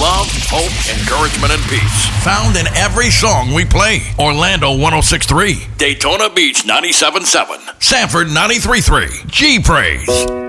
love, hope, encouragement, and peace. Found in every song we play. Orlando 106.3, Daytona Beach 97.7, Sanford 93.3, G Praise.